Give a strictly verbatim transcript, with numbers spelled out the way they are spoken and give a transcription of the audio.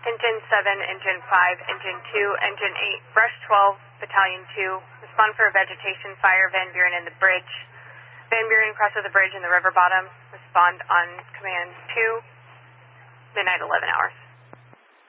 Engine seven, Engine five, Engine two, Engine eight, Brush twelve, Battalion two. Respond for a vegetation fire, Van Buren in the bridge. Van Buren crosses the bridge in the river bottom. Respond on command two, midnight eleven hours.